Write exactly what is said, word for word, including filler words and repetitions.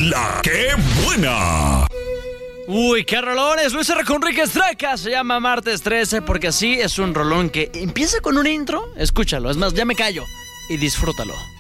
La que buena. Uy, qué rolones. Luis R. Conríquez Traca se llama Martes trece porque así es un rolón que empieza con un intro. Escúchalo, es más, ya me callo y disfrútalo.